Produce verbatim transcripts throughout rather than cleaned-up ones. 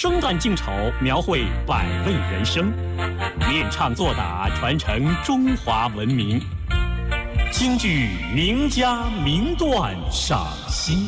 生旦净丑，描绘百味人生，练唱作打，传承中华文明。京剧名家名段赏析。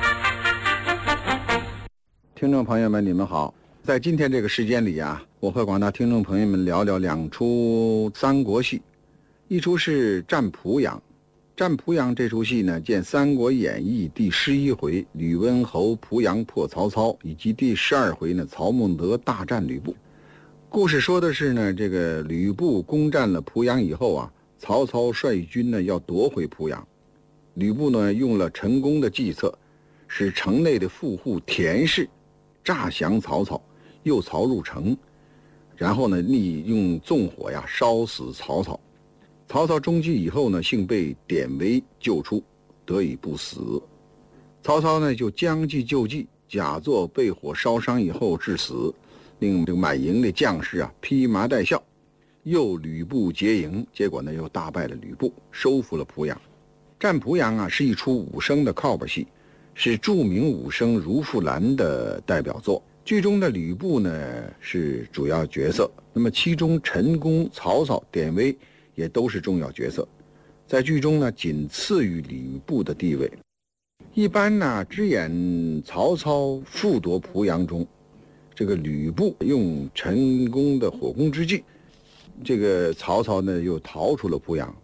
听众朋友们，你们好。在今天这个时间里啊，我和广大听众朋友们聊聊两出三国戏，一出是《战濮阳》。《战濮阳》这出戏呢，见《三国演义》第十一回吕温侯濮阳破曹操，以及第十二回呢曹孟德大战吕布。故事说的是呢，这个吕布攻占了濮阳以后啊，曹操率军呢要夺回濮阳。吕布呢用了成功的计策，使城内的富户田氏诈降曹操，诱曹入城，然后呢利用纵火呀烧死曹操。曹操中计以后呢，幸被典韦救出，得以不死。曹操呢就将计就计，假作被火烧伤以后致死，令这个满营的将士啊披麻戴孝，诱吕布结营，结果呢又大败了吕布，收复了濮阳。战濮阳啊是一出武生的靠本戏，是著名武生如负兰的代表作。剧中的吕布呢是主要角色，那么其中陈宫、曹操、典韦也都是重要角色，在剧中呢仅次于吕布的地位。一般呢只演曹操复夺濮阳中，这个吕布用陈宫的火攻之计，这个曹操呢又逃出了濮阳，